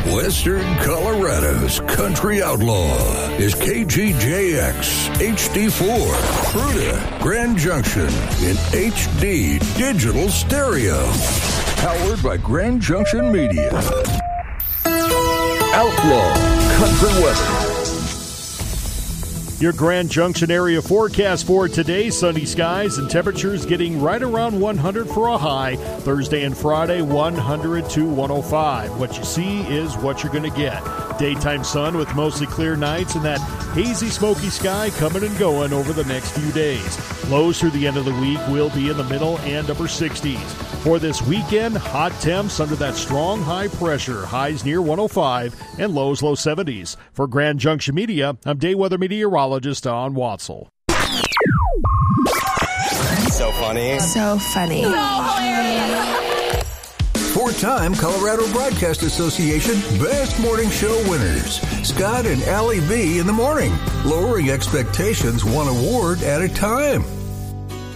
Western Colorado's country outlaw is KGJX HD4, Fruita, Grand Junction in HD digital stereo. Powered by Grand Junction Media. Outlaw Country Weather. Your Grand Junction area forecast for today: sunny skies and temperatures getting right around 100 for a high. Thursday and Friday, 100 to 105. What you see is what you're going to get. Daytime sun with mostly clear nights and that hazy, smoky sky coming and going over the next few days. Lows through the end of the week will be in the middle and upper 60s. For this weekend, hot temps under that strong high pressure. Highs near 105 and lows low 70s. For Grand Junction Media, I'm day weather meteorologist Don Watzel. So funny. So funny. Four-time Colorado Broadcast Association Best Morning Show winners. Scott and Allie B in the morning. Lowering expectations one award at a time.